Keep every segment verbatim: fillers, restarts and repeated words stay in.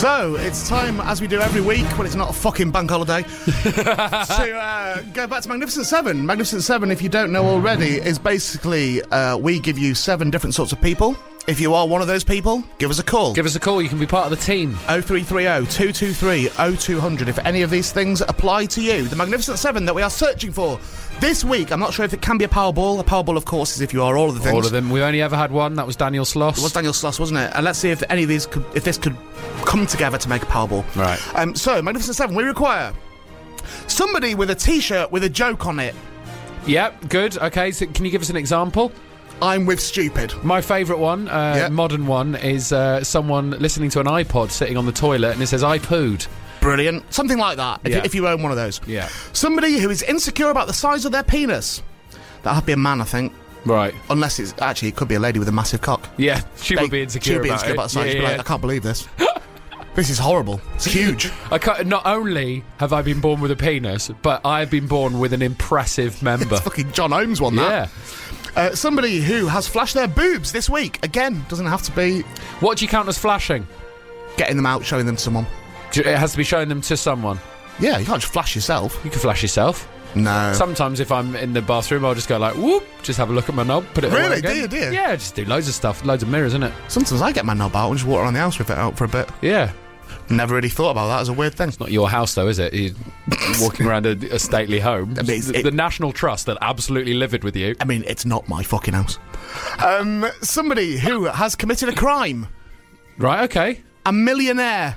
So, it's time, as we do every week, when it's not a fucking bank holiday, to uh, go back to Magnificent Seven. Magnificent Seven, if you don't know already, is basically uh, we give you seven different sorts of people. If you are one of those people, give us a call. Give us a call, you can be part of the team. oh three three oh, two two three, oh two hundred if any of these things apply to you. The Magnificent Seven that we are searching for this week. I'm not sure if it can be a Powerball. A Powerball, of course, is if you are all of the things. All of them. We've only ever had one. That was Daniel Sloss. It was Daniel Sloss, wasn't it? And let's see if any of these could, if this could come together to make a Powerball. Right. Um, so, Magnificent Seven, we require somebody with a T-shirt with a joke on it. Yep, good. Okay, so can you give us an example? I'm with stupid. My favourite one, uh, Yep. modern one, is uh, someone listening to an iPod sitting on the toilet and it says, I pooed. Brilliant. Something like that, if, Yeah. you, if you own one of those. Yeah. Somebody who is insecure about the size of their penis. That'll have to be a man, I think. Right. Unless it's, actually, it could be a lady with a massive cock. Yeah, she They- would be insecure She'd be about insecure it. about the size. Yeah, She'd be yeah. like, I can't believe this. This is horrible. It's huge. I can't, not only have I been born with a penis, but I've been born with an impressive member. It's fucking John Holmes one, that. Yeah. Uh, somebody who has flashed their boobs this week. Again, doesn't have to be What do you count as flashing? getting them out, showing them to someone. Do- It has to be showing them to someone. Yeah, you can't just flash yourself. You can flash yourself. No. Sometimes if I'm in the bathroom, I'll just go like, whoop, just have a look at my knob, put it away Really? again. Do you, do you? Yeah, just do loads of stuff, loads of mirrors, innit? Sometimes I get my knob out and just walk around the house with it out for a bit. Yeah. Never really thought about that as a weird thing. Not your house, though, is it? You're walking around a, a stately home. I mean, it's- the, it- the National Trust are absolutely livid with you. I mean, it's not my fucking house. Um, somebody who has committed a crime. Right, okay. A millionaire.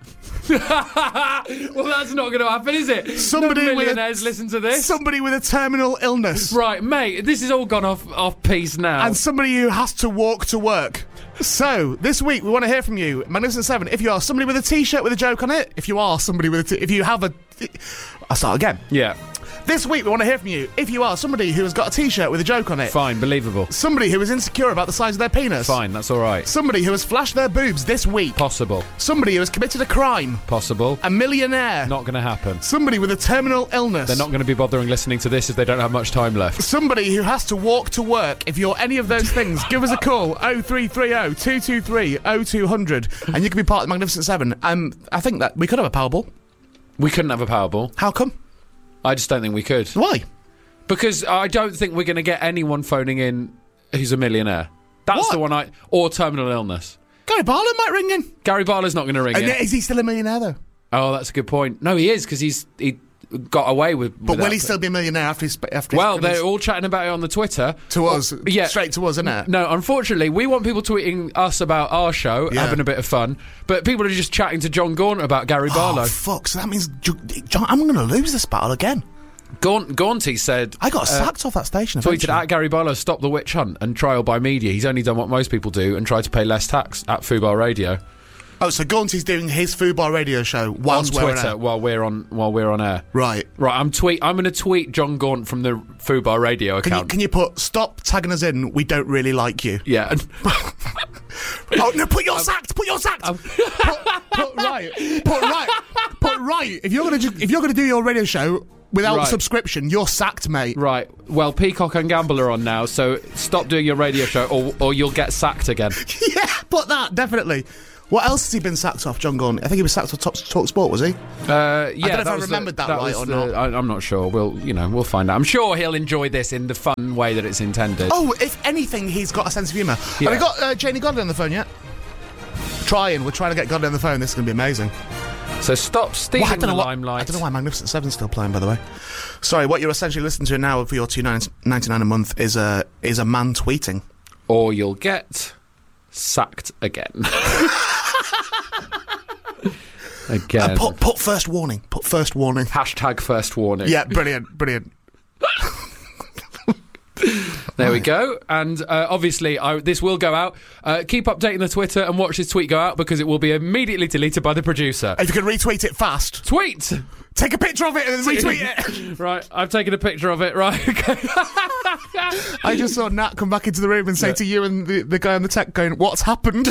Well, that's not going to happen, is it? Somebody no with a- millionaires listen to this. Somebody with a terminal illness. Right, mate, this has all gone off, off piece now. And somebody who has to walk to work. So, this week we want to hear from you. Magnificent Seven, if you are somebody with a T-shirt with a joke on it, if you are somebody with a T- if you have a... I'll start again. Yeah, This week we want to hear from you. If you are somebody who has got a T-shirt with a joke on it. fine, believable. Somebody who is insecure about the size of their penis. Fine, that's all right. Somebody who has flashed their boobs this week. Possible. Somebody who has committed a crime. Possible. A millionaire. Not going to happen. Somebody with a terminal illness. They're not going to be bothering listening to this if they don't have much time left. Somebody who has to walk to work. If you're any of those things, give us a call. oh three three oh, two two three, oh two hundred and you can be part of the Magnificent Seven. Um, I think that we could have a Powerball. We couldn't have a Powerball. How come? I just don't think we could. Why? Because I don't think we're going to get anyone phoning in who's a millionaire. That's What? the one I... Or terminal illness. Gary Barlow might ring in. Gary Barlow's not going to ring And it. is he still a millionaire, though? Oh, that's a good point. No, he is, because he's he got away with... But with will that. he still be a millionaire after he's... After Well, he's they're all chatting about it on the Twitter. To us. Yeah. Straight to us, isn't it? No, unfortunately, we want people tweeting us about our show, Yeah. having a bit of fun, but people are just chatting to John Gaunt about Gary Barlow. Oh, fuck. So that means... Ju- John, I'm going to lose this battle again. Gaunt, Gaunty said... I got uh, sacked off that station tweeted eventually. at Gary Barlow, stop the witch hunt and trial by media. He's only done what most people do and tried to pay less tax at Fubar Radio. Oh, so Gaunty's doing his Fubar radio show whilst on we're on Twitter air. while we're on while we're on air. Right. Right, I'm tweet. I'm going to tweet John Gaunt from the Fubar Radio Can you, account. can you put, stop tagging us in, we don't really like you. yeah, and Oh, no, put your sacked, put your sacked. put, put right, put right, put right. If you're going to if you're going to do your radio show without Right. subscription, you're sacked, mate. right. Well, Peacock and Gamble are on now, so stop doing your radio show, or or you'll get sacked again. Yeah, put that, definitely. What else has he been sacked off, John Gaunt? I think he was sacked off Top, Talk Sport, was he? Uh, yeah, if that I was remembered the, that right was or the- not. I, I'm not sure. We'll, you know, we'll find out. I'm sure he'll enjoy this in the fun way that it's intended. Oh, if anything, he's got a sense of humour. Yeah. Have we got uh, Janie Godley on the phone yet? Trying. We're trying to get Godley on the phone. This is going to be amazing. So stop stealing Well, I don't the know what- limelight. I don't know why Magnificent Seven's still playing, by the way. Sorry, what you're essentially listening to now for your two ninety-nine a month is a is a man tweeting. Or you'll get sacked again. Again. Uh, put put first warning. Put first warning. Hashtag first warning. Yeah, brilliant, brilliant. There we go. And uh, obviously, I, this will go out. Uh, keep updating the Twitter and watch this tweet go out because it will be immediately deleted by the producer. If you can retweet it fast, Tweet! take a picture of it and then retweet it. Right, I've taken a picture of it. Right, okay. I just saw Nat come back into the room and say Yeah. to you and the, the guy on the tech going, "What's happened?"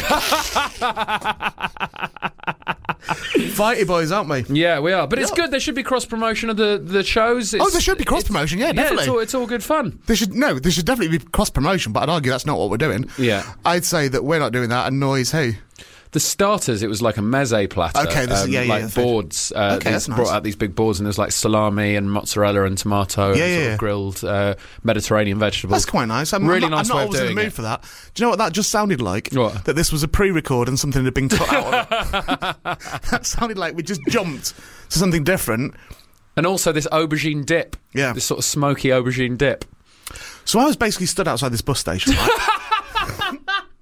Fighty boys, aren't we? Yeah, we are. But it's Yeah. good. There should be cross promotion of the, the shows. Oh, It's- there should be cross it's- promotion. Yeah, Yeah, definitely. it's all, it's all good fun. There should no, there should definitely be cross promotion, but I'd argue that's not what we're doing. Yeah. I'd say that we're not doing that, and Noise who? The starters, it was like a meze platter. Okay, this is- yeah, yeah, like that's right. boards. Uh, Okay, these that's nice. brought out these big boards, and there's like salami and mozzarella and tomato Yeah, and yeah, sort yeah. of grilled uh, Mediterranean vegetables. That's quite nice. I'm, Really I'm not, nice I'm not way of always in the doing mood it. for that. Do you know what that just sounded like? What? That this was a pre-record and something had been cut out of it. That sounded like we just jumped to something different. And also this aubergine dip. Yeah. This sort of smoky aubergine dip. So I was basically stood outside this bus station. Right?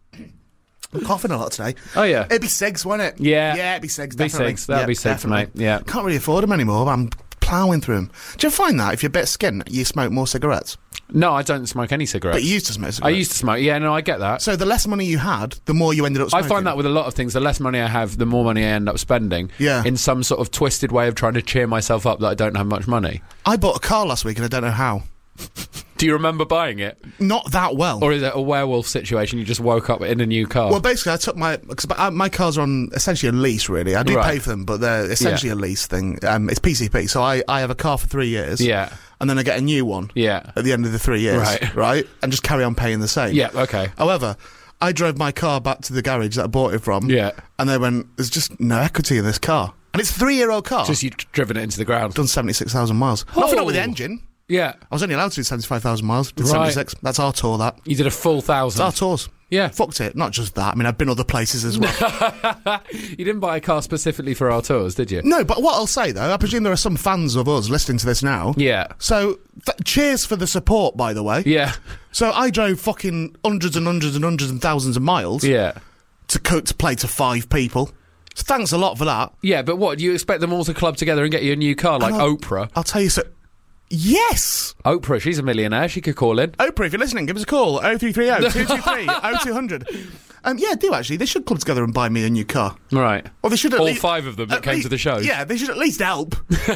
I'm coughing a lot today. Oh, yeah. It'd be cigs, wouldn't it? Yeah. Yeah, it'd be cigs, Be definitely. cigs. That'd Yeah, be cigs, definitely. mate. Yeah. Can't really afford them anymore. I'm ploughing through them. Do you find that if you're a bit skin, you smoke more cigarettes? No, I don't smoke any cigarettes. But you used to smoke cigarettes. I used to smoke. Yeah, no, I get that. So the less money you had, the more you ended up I smoking. find that with a lot of things, the less money I have, the more money I end up spending. Yeah. In some sort of twisted way of trying to cheer myself up that I don't have much money. I bought a car last week and I don't know how. Do you remember buying it? Not that well. Or is it a werewolf situation? You just woke up in a new car? Well, basically, I took my because my cars are on essentially a lease. Really, I do Right. pay for them, but they're essentially Yeah. a lease thing. Um, it's P C P, so I, I have a car for three years. Yeah. and then I get a new one. Yeah. at the end of the three years. Right. right, and just carry on paying the same. Yeah, okay. However, I drove my car back to the garage that I bought it from. Yeah. and they went, "There's just no equity in this car," and it's a three-year-old car. Just you driven it into the ground. done seventy-six thousand miles. Nothing up with the Oh. engine. Yeah. I was only allowed to do seventy-five thousand miles. Did Right. seventy-six. That's our tour. That. You did a full It's thousand. our tours. Yeah. Fucked it. Not just that. I mean, I've been other places as well. You didn't buy a car specifically for our tours, did you? No, but what I'll say though, I presume there are some fans of us listening to this now. Yeah. So, th- cheers for the support, by the way. Yeah. So I drove fucking hundreds and hundreds and hundreds and thousands of miles Yeah. to co- to play to five people. So thanks a lot for that. Yeah, but what, do you expect them all to club together and get you a new car like And I'll- Oprah? I'll tell you so. Yes! Oprah, she's a millionaire. She could call in. Oprah, if you're listening, give us a call. oh three three oh, two two three, oh two hundred. Um, yeah, do actually. They should club together and buy me a new car. Right. Or they should at All least, five of them that at came least- to the show. Yeah, they should at least help.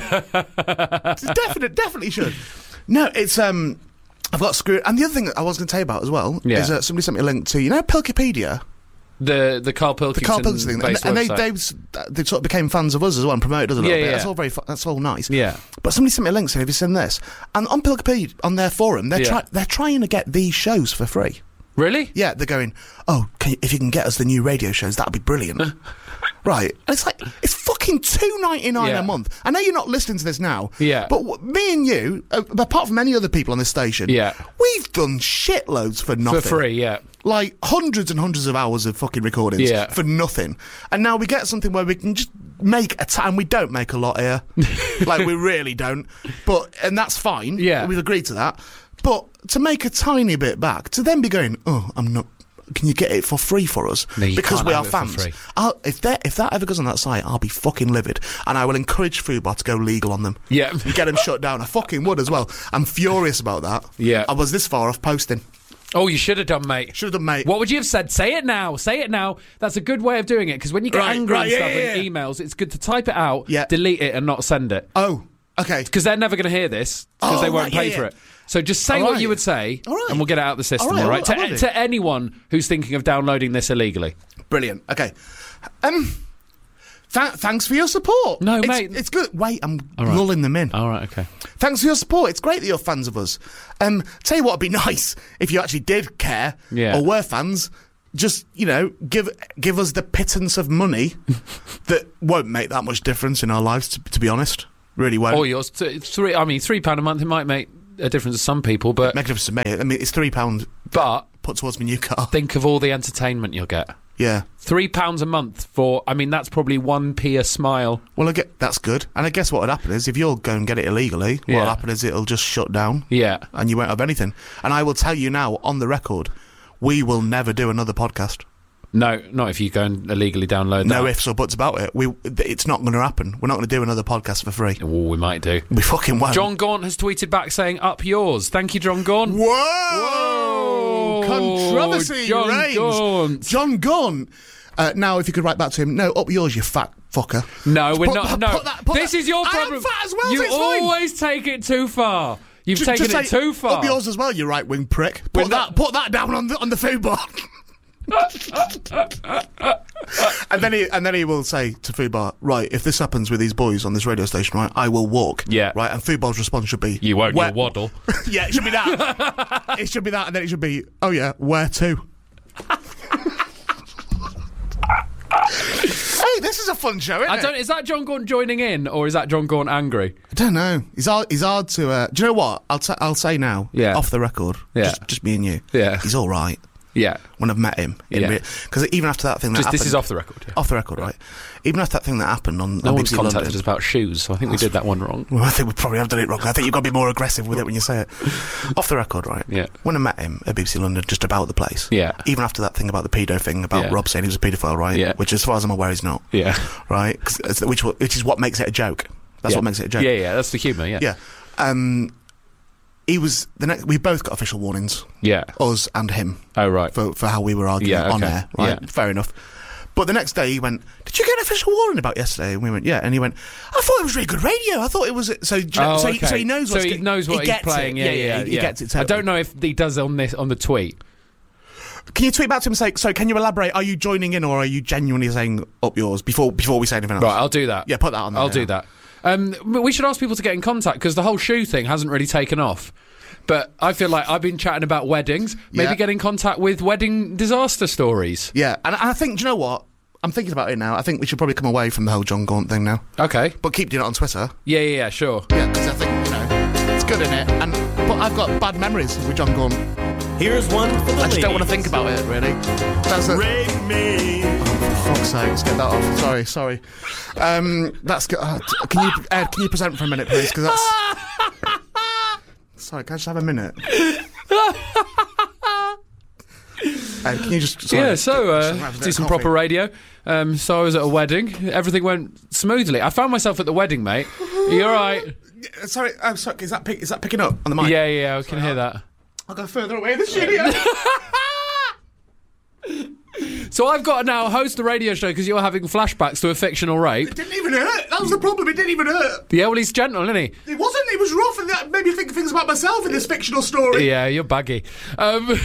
Definitely, definitely should. No, it's um, I've got screwed. And the other thing that I was going to tell you about as well Yeah. is uh, somebody sent me a link to, you know, Pilkipedia, The the Carl the Pilkington Carl Pilkington thing, and, based and they, website. they was- they sort of became fans of us as well and promoted us a little Yeah, bit. yeah. That's all very, fu- that's all nice. Yeah. But somebody sent me a link saying, "Have you seen this?" And on Pilkipedia, on their forum, they're Yeah. try- they're trying to get these shows for free. Really? Yeah, they're going, "Oh, can you, if you can get us the new radio shows, that'd be brilliant." Right, and it's like it's fucking two ninety nine Yeah. a month. I know you're not listening to this now, Yeah. but w- me and you, uh, apart from any other people on this station, Yeah. we've done shitloads for nothing, For free, yeah. like hundreds and hundreds of hours of fucking recordings Yeah. for nothing. And now we get something where we can just make a time. We don't make a lot here, like we really don't. But and that's fine. Yeah. we've agreed to that. But to make a tiny bit back, to then be going, "Oh, I'm not." Can you get it for free for us? No, you because can't we have are it for fans. free. I'll, if that if that ever goes on that site, I'll be fucking livid, and I will encourage Fubar to go legal on them. Yeah. and get them shut down. I fucking would as well. I'm furious about that. Yeah. I was this far off posting. Oh, you should have done, mate. Should have done, mate. What would you have said? Say it now. Say it now. That's a good way of doing it, because when you get Right, angry right, and yeah, stuff yeah, in yeah. emails, it's good to type it out, Yeah. delete it, and not send it. Oh, okay. Because they're never going to hear this, because Oh, they won't right, pay yeah, for yeah. it. So just say All what right. you would say, All right. and we'll get it out of the system, All right, all I right? will- I To, will do. to anyone who's thinking of downloading this illegally. Brilliant. Okay. Um. Th- thanks for your support. No, it's, mate. It's good. Wait, I'm All right. lulling them in. All right, okay. Thanks for your support. It's great that you're fans of us. Um. Tell you what would be nice if you actually did care Yeah. or were fans. Just, you know, give give us the pittance of money that won't make that much difference in our lives. To, to be honest, really won't. Or yours, t- three. I mean, three pound a month. It might make a difference to some people, but Make a difference to me. I mean, it's three pound but put towards my new car. think of all the entertainment you'll get. Yeah. Three pounds a month for. I mean, that's probably one p a smile. Well, I get that's good. And I guess what would happen is if you'll go and get it illegally, Yeah. what'll happen is it'll just shut down. Yeah. And you won't have anything. And I will tell you now, on the record, we will never do another podcast. No, not if you go and illegally download No that. ifs or buts about it. We, it's not going to happen. We're not going to do another podcast for free. Oh, we might do. We fucking won't. John Gaunt has tweeted back saying, "Up yours." Thank you, John Gaunt. Whoa! Whoa! Controversy John reigns. Gaunt. John Gaunt. Uh, now, if you could write back to him, no, up yours, you fat fucker. No, we're Put- not. put No, that- put this that- is your I am problem. fat as well, You so it's fine. always take it too far. You've Ju- taken just it say, too far. Up yours as well, you right wing prick. We're Put that, not- put that down on the on the food bar. and then he and then he will say to Fubar, right, if this happens with these boys on this radio station, right, I will walk. Yeah. Right, and Fubar's response should be, You won't. "Where-" You'll waddle. Yeah, it should be that. It should be that, and then it should be, oh yeah, where to? Hey, this is a fun show, isn't I it? don't. Is that John Gaunt joining in, or is that John Gaunt angry? I don't know. He's hard. He's hard to. Uh, do you know what? I'll t- I'll say now. Yeah. Off the record. Yeah. Just, just me and you. Yeah. He's all right. Yeah. When I've met him. Yeah. Because even after that thing that Just happened. this is off the record. Yeah. Off the record, right? Even after that thing that happened on, No on one's B B C contacted London. us about shoes, so I think we did that one wrong. Well, I think we probably have done it wrong. I think you've got to be more aggressive with it when you say it. Off the record, right? Yeah. When I met him at B B C London, just about the place. Yeah. Even after that thing about the pedo thing, about Yeah. Rob saying he was a paedophile, right? Yeah. Which, as far as I'm aware, he's not. Yeah. Right? 'Cause it's- Which, which is what makes it a joke. That's Yeah. what makes it a joke. Yeah, yeah. That's the humour. Yeah. Yeah. Um, he was the next. We both got official warnings, Yeah. us and him, Oh right. for for how we were arguing Yeah, on okay. air. Right. Yeah. Fair enough. But the next day he went, "Did you get an official warning about yesterday?" And we went, "Yeah." And he went, "I thought it was really good radio. I thought it was so." do you know- Oh, so, he, okay. so he knows. So What's he go- knows what he he's gets playing. It. Yeah, yeah, he, he yeah. gets it. I Totally. don't know if he does on this on the tweet. Can you tweet back to him and say, "So can you elaborate? Are you joining in, or are you genuinely saying up yours before before we say anything else?" Right, I'll do that. Yeah, put that on there. I'll yeah. do that. Um, we should ask people to get in contact because the whole shoe thing hasn't really taken off. But I feel like I've been chatting about weddings. Maybe Yeah. get in contact with wedding disaster stories. Yeah, and I think, do you know what? I'm thinking about it now. I think we should probably come away from the whole John Gaunt thing now. Okay. But keep doing it on Twitter. Yeah, yeah, yeah. Sure. Yeah, because I think, you know, it's good in it. And but I've got bad memories with John Gaunt. Here's one for the I just don't want to ladies. think about it, really. That's a... Rape me. For fuck's sake, let's get that off. Sorry, sorry. Um, that's good. Uh, t- can you, Ed, can you present for a minute, please? Because that's... Sorry, can I just have a minute? Ed, can you just... Sorry, Yeah, so just have a uh, bit do of some coffee. proper radio. Um, so I was at a wedding. Everything went smoothly. I found myself at the wedding, mate. Are you all right? Yeah, Sorry, oh, sorry, is that, pick, is that picking up on the mic? Yeah, yeah, I can hear that. I'll go further away in the studio. So I've got to now host a radio show because you're having flashbacks to a fictional rape. It didn't even hurt. That was the problem. It didn't even hurt. Yeah, well, he's gentle, isn't he? It wasn't. It was rough, and that made me think things about myself in this fictional story. Yeah, you're baggy. Um,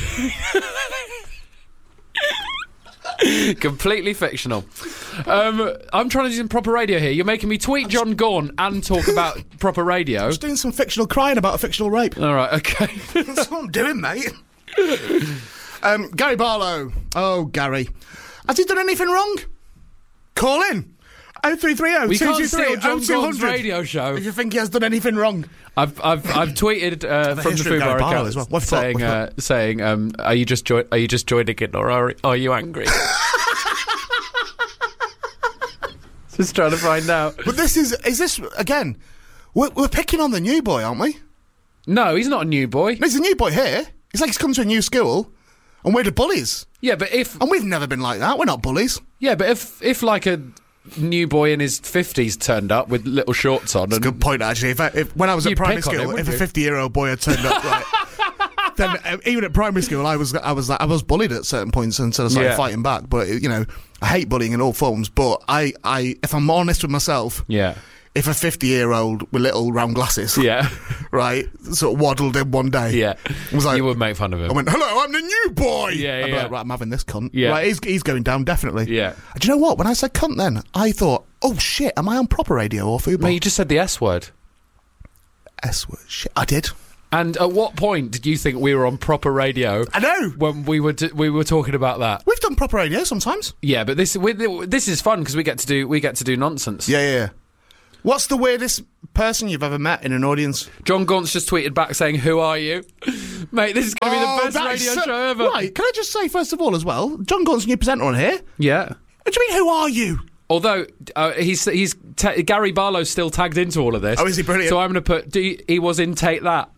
completely fictional. Um, I'm trying to do some proper radio here. You're making me tweet John Gaunt and talk about proper radio. Just doing some fictional crying about a fictional rape. All right, okay. That's what I'm doing, mate. um, Gary Barlow. Oh, Gary. Has he done anything wrong? Call in. oh three three oh We two can't two three steal oh John two Gaunt's hundred radio show. if you think he has done anything wrong. I've I've I've tweeted uh, from the history of Gary Fubar Barlow account as well. What have you got? saying What have uh, saying um, are you just jo- are you just joining in or are are you angry? Just trying to find out. But this is, is this, again, we're, we're picking on the new boy, aren't we? No, he's not a new boy. There's a new boy here. It's like he's come to a new school, and we're the bullies. Yeah, but if And we've never been like that. We're not bullies. yeah, but if if like a new boy in his fifties turned up with little shorts on, and Good point, actually. If, I, if when I was at You'd primary pick on school, him, if wouldn't a you? fifty-year-old boy had turned up, right, then um, even at primary school, I was I was like, I was bullied at certain points until I started Yeah. fighting back. But you know, I hate bullying in all forms. But I, I, if I'm honest with myself, yeah, if a fifty-year-old with little round glasses, yeah, right, sort of waddled in one day, yeah, was like, you would make fun of I him. went, hello, I'm the new boy. Yeah, I'd be yeah. like, right, I'm having this cunt. Yeah. Right, he's, he's going down, definitely. Yeah. Do you know what? When I said cunt then, I thought, oh shit, am I on proper radio or food? Mate, you just said the S word. S word. Shit, I did. And at what point did you think we were on proper radio? I know. When we were d- we were talking about that. We've done proper radio sometimes. Yeah, but this we, this is fun because we get to do we get to do nonsense. Yeah, yeah, yeah. What's the weirdest person you've ever met in an audience? John Gaunt's just tweeted back saying, "Who are you, mate? This is going to be the best that is radio so- show ever." Right, can I just say, first of all, as well, John Gaunt's new presenter on here. Yeah. What do you mean, who are you? Although uh, he's he's ta- Gary Barlow's still tagged into all of this. Oh, is he brilliant? So I'm going to put do you, he was in Take That.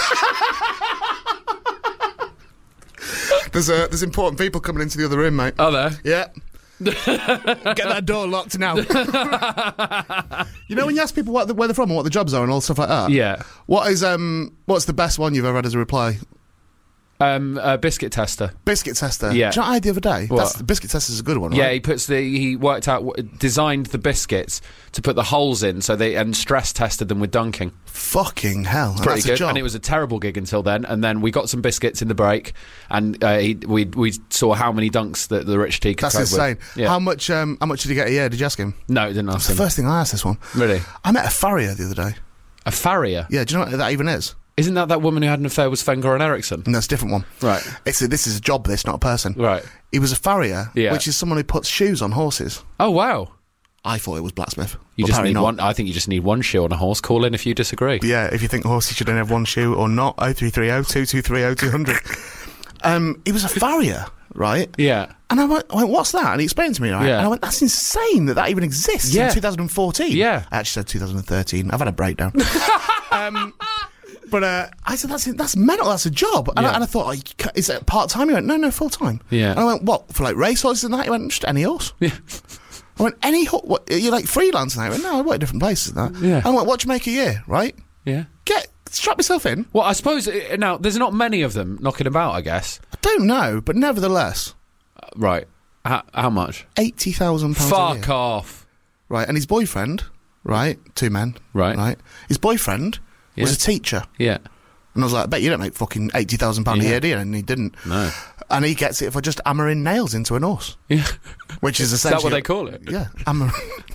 There's uh, there's important people coming into the other room, mate. Oh, there. Yeah. Get that door locked now. You know when you ask people what the, where they're from and what the jobs are and all stuff like that? Yeah. What is um what's the best one you've ever had as a reply? Um, uh, biscuit tester. Biscuit tester. Yeah. Do you know what I had the other day? What? That's, the biscuit tester's a good one, right? Yeah, he puts the he worked out designed the biscuits to put the holes in so they and stress tested them with dunking. Fucking hell. and Pretty that's good, a job. and it was a terrible gig until then. And then we got some biscuits in the break, and uh, he, we we saw how many dunks that the Rich Tea could That's cope insane. with. Yeah. How much um how much did he get a year? Did you ask him? No, didn't ask The him. first thing I asked this one. Really? I met a farrier the other day. A farrier. Yeah, do you know what that even is? Isn't that that woman who had an affair with Sven-Goran Eriksson? No, it's a different one. Right. It's a, this is a job, this, not a person. Right. He was a farrier, Yeah. which is someone who puts shoes on horses. Oh, wow. I thought it was blacksmith. You but just apparently need not. one. I think you just need one shoe on a horse. Call in if you disagree. Yeah, if you think horses should only have one shoe or not, oh three three oh, two two three oh, two hundred. um, he was a farrier, right? Yeah. And I went, I went, what's that? And he explained to me, right? Yeah. And I went, that's insane that that even exists Yeah. in two thousand fourteen. Yeah. I actually said two thousand thirteen. I've had a breakdown. um, but uh, I said, that's that's mental, that's a job. And, Yeah. I, and I thought, oh, you ca- is it part-time? He went, no, no, full-time. Yeah. And I went, what, for like race horses and that? He went, just any horse. Yeah. I went, any horse? What, you're like freelance now? He went, no, I work at different places and that. Yeah. I went, what do you make a year, right? Yeah. Get, strap yourself in. Well, I suppose uh, now there's not many of them knocking about. I guess. I don't know, but nevertheless, Uh, right. How, how much? eighty thousand pounds a year. Fuck off. Right, and his boyfriend, right, two men, Right. right, his boyfriend was Yeah. a teacher. Yeah. And I was like, I bet you don't make fucking eighty thousand pounds Yeah. a year, do you? And he didn't. No. And he gets it for just hammering nails into an horse, Yeah. which is Is that essentially... what they call it? Yeah, hammer.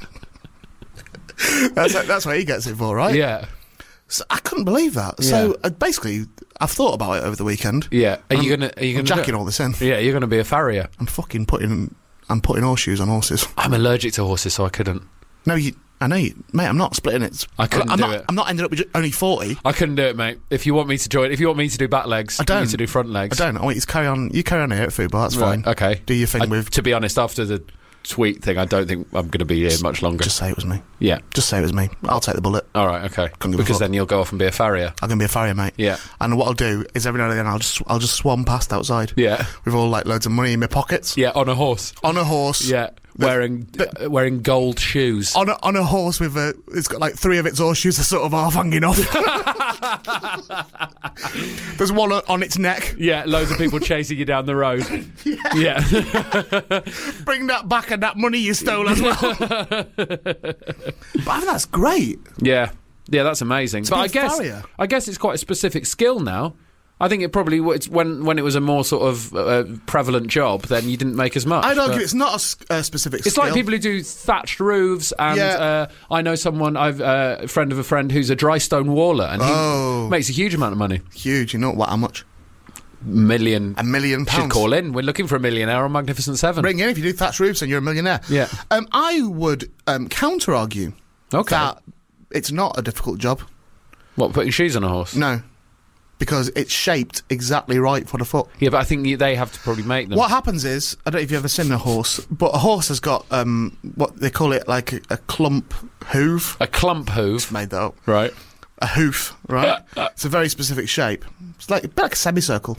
that's, that's what he gets it for, right? Yeah. So I couldn't believe that. Yeah. So uh, basically, I've thought about it over the weekend. Yeah. Are you I'm- gonna? Are you I'm gonna? do jacking it? all this in. Yeah. You're gonna be a farrier. I'm fucking putting... I'm putting horseshoes on horses. I'm allergic to horses, so I couldn't. No, you... I know you... Mate, I'm not splitting it. I couldn't I'm do not, it. I'm not ending up with ju- only forty. I couldn't do it, mate. If you want me to join, if you want me to do back legs, I don't. You need to do front I legs. don't. I want you to carry on. You carry on here at Fubar. That's Right, fine. okay. Do your thing I- with... To be honest, after the tweet thing, I don't think I'm going to be here much longer. Just say it was me. yeah. Just say it was me. I'll take the bullet. All right. Okay. Couldn't give a Because fuck. then you'll go off and be a farrier. I'm gonna be a farrier, mate. Yeah. And what I'll do is every now and then I'll just I'll just swan past outside. Yeah. With all like loads of money in my pockets. Yeah. On a horse. On a horse. Yeah. Wearing uh, wearing gold shoes. On a, on a horse with a, it's got like three of its horseshoes are sort of half hanging off. There's one on, on its neck. Yeah. Loads of people chasing you down the road. Yeah. Bring that back and that money you stole as well. But I think that's great. Yeah. Yeah. That's amazing. But be I a guess farrier. I guess it's quite a specific skill now. I think it probably it's when when it was a more sort of uh, prevalent job, then you didn't make as much. I'd argue but- it's not a s- a, specific It's skill. like people who do thatched roofs, and Yeah. uh, I know someone, I've uh, a friend of a friend who's a dry stone waller, and he Oh. makes a huge amount of money. Huge. You know what? How much? Million. A million pounds. Should call in. We're looking for a millionaire on Magnificent Seven. Bring in if you do thatch roofs and you're a millionaire. Yeah. Um, I would um, counter argue Okay. that it's not a difficult job. What, putting shoes on a horse? No. Because it's shaped exactly right for the foot. Yeah, but I think you- they have to probably make them. What happens is, I don't know if you've ever seen a horse, but a horse has got um, what they call it, like a, a clump hoof. A clump hoof. Made that up. Right. A hoof, right? It's a very specific shape. It's like a bit like a semicircle.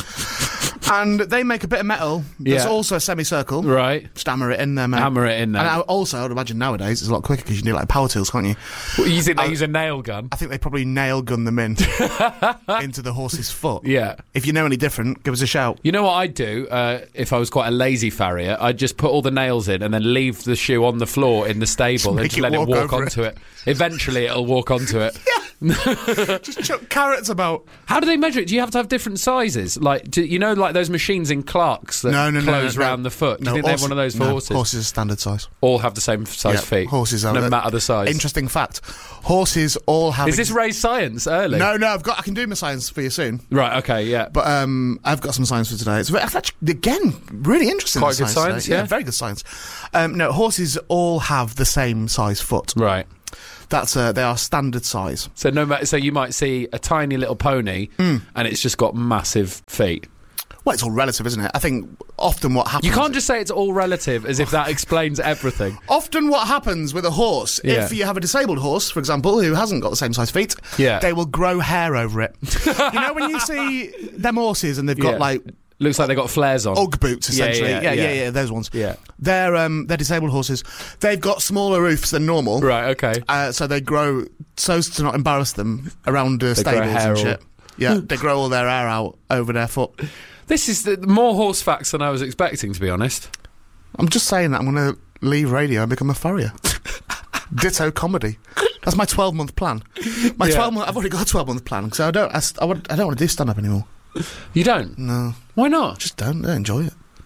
And they make a bit of metal that's Yeah. also a semicircle. Right. Just hammer it in there, mate. Hammer it in there. And I, also, I would imagine nowadays it's a lot quicker because you can do like power tools, can't you? Well, you think they I- use a nail gun? I think they probably nail gun them in into the horse's foot. Yeah. If you know any different, give us a shout. You know what I'd do uh, if I was quite a lazy farrier? I'd just put all the nails in and then leave the shoe on the floor in the stable and make just it let it walk walk over onto it. Eventually, it'll walk onto it. Just chuck carrots about. How do they measure it? Do you have to have different sizes? Like, do, you know, like those machines in Clark's that No, no, no, close no, no. round the foot? Do No, you think they have horse- one of those for no, horses? Horses are standard size. All have the same size Yeah, feet. horses are- no matter the size. Interesting fact. Horses all have. Is this Ray's science early? No, no. I've got. I can do my science for you soon. Right. Okay. Yeah. But um, I've got some science for today. It's very, actually, again really interesting. Quite the good science, today. yeah. very good science. Um, no, horses all have the same size foot. Right. That's uh, they are standard size. So no matter. So you might see a tiny little pony, Mm. and it's just got massive feet. Well, it's all relative, isn't it? I think often what happens. You can't just say it's all relative as if that explains everything. Often what happens with a horse, Yeah. if you have a disabled horse, for example, who hasn't got the same size feet, Yeah. they will grow hair over it. You know when you see them horses and they've got Yeah. like Looks like they got flares on. Ugg boots, Yeah, essentially. yeah, Yeah, yeah, yeah. yeah, those ones. Yeah. They're, um, they're disabled horses. They've got smaller roofs than normal. Right. Okay. Uh, so they grow so as to not embarrass them around uh, grow stables hair and all- shit. Yeah, they grow all their hair out over their foot. This is the, more horse facts than I was expecting, to be honest. I'm just saying that I'm going to leave radio and become a farrier. Ditto comedy. That's my twelve month plan. My Yeah. twelve month. I've already got a twelve month plan, so I don't. I, st- I, would, I don't want to do stand up anymore. You don't? No, Why not? just don't. I don't enjoy it.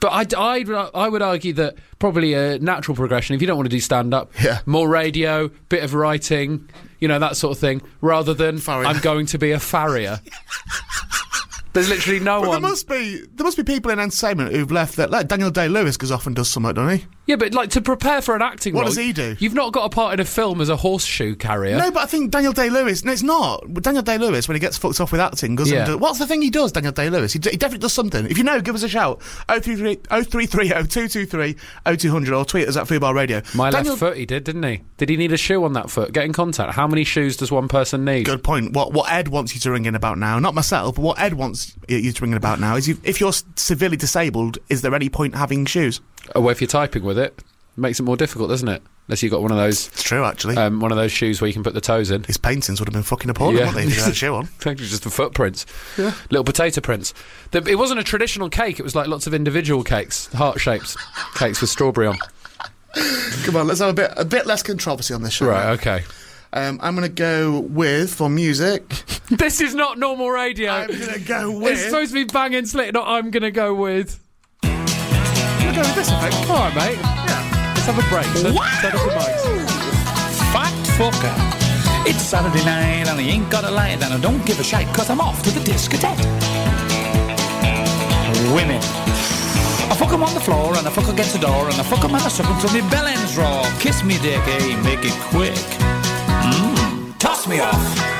But I, I, I would argue that probably a natural progression, if you don't want to do stand-up, Yeah. more radio, bit of writing, you know, that sort of thing, rather than Farrier. I'm going to be a farrier. There's literally no But there one... must be there must be people in entertainment who've left that. Like Daniel Day-Lewis goes off and does something, doesn't he? Yeah, but like to prepare for an acting What role... does he do? You've not got a part in a film as a horseshoe carrier. No, but I think Daniel Day-Lewis. No, it's not. But Daniel Day-Lewis, when he gets fucked off with acting, goes Yeah. and does, what's the thing he does? Daniel Day-Lewis. He, d- he definitely does something. If you know, give us a shout. oh three three oh three three oh two two three oh two hundred or tweet us at Fubar Radio. My Daniel, left foot, he did, didn't he? Did he need a shoe on that foot? Get in contact. How many shoes does one person need? Good point. What what Ed wants you to ring in about now, not myself, but what Ed wants you to ring in about now is you, if you're severely disabled, is there any point having shoes? Oh, well, if you're typing with it, it makes it more difficult, doesn't it? Unless you've got one of those... It's true, actually. Um, one of those shoes where you can put the toes in. His paintings would have been fucking appalling, Yeah. wouldn't they, if he had a shoe on? Actually, just the footprints. Yeah. Little potato prints. The, it wasn't a traditional cake, it was like lots of individual cakes, heart-shaped cakes with strawberry on. Come on, let's have a bit a bit less controversy on this show. Right, okay. Um, I'm going to go with, for music, This is not normal radio. I'm going to go with... It's supposed to be bang and slit, not I'm going to go with... I'm going to go with this, I think. All right, mate. Yeah. Let's have a break. Set, Wow. set up the mics. Fact fucker. It's Saturday night and I ain't got a light and I don't give a shite cause I'm off to the discotheque. Women. I fuck 'em on the floor and I fuck against the door and I fuck 'em and I suck 'em till me bell ends raw. Kiss me dick, eh, make it quick. Mmm, toss me off.